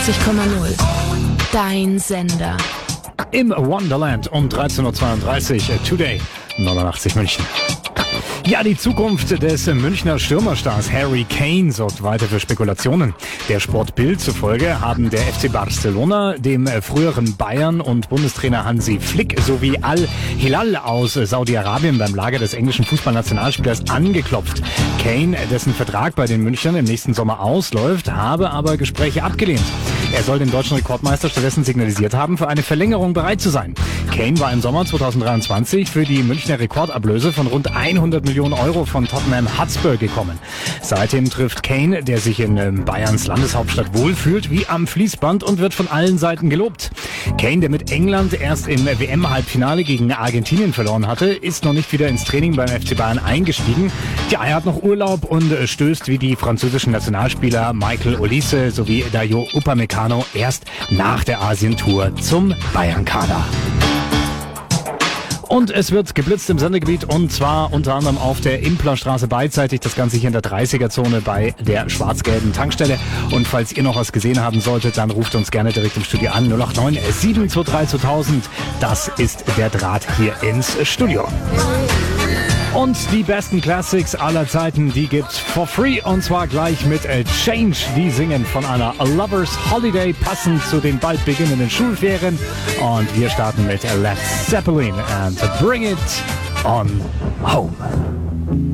Dein Sender. Im Wonderland um 13.32 Uhr, Today, 89 München. Ja, die Zukunft des Münchner Stürmerstars Harry Kane sorgt weiter für Spekulationen. Der Sportbild zufolge haben der FC Barcelona dem früheren Bayern und Bundestrainer Hansi Flick sowie Al-Hilal aus Saudi-Arabien beim Lager des englischen Fußballnationalspielers angeklopft. Kane, dessen Vertrag bei den Münchnern im nächsten Sommer ausläuft, habe aber Gespräche abgelehnt. Er soll dem deutschen Rekordmeister stattdessen signalisiert haben, für eine Verlängerung bereit zu sein. Kane war im Sommer 2023 für die Münchner Rekordablöse von rund 100 Millionen Euro von Tottenham Hotspur gekommen. Seitdem trifft Kane, der sich in Bayerns Landeshauptstadt wohlfühlt, wie am Fließband und wird von allen Seiten gelobt. Kane, der mit England erst im WM-Halbfinale gegen Argentinien verloren hatte, ist noch nicht wieder ins Training beim FC Bayern eingestiegen. Ja, er hat noch Urlaub und stößt wie die französischen Nationalspieler Michael Olise sowie Dayo Upamecano erst nach der Asientour zum Bayern-Kader. Und es wird geblitzt im Sendegebiet und zwar unter anderem auf der Implerstraße beidseitig, das Ganze hier in der 30er-Zone bei der schwarz-gelben Tankstelle. Und falls ihr noch was gesehen haben solltet, dann ruft uns gerne direkt im Studio an, 089 723 2000. Das ist der Draht hier ins Studio. Und die besten Classics aller Zeiten, die gibt's for free und zwar gleich mit Change. Die singen von einer Lovers Holiday, passend zu den bald beginnenden Schulferien. Und wir starten mit Led Zeppelin and Bring It On Home.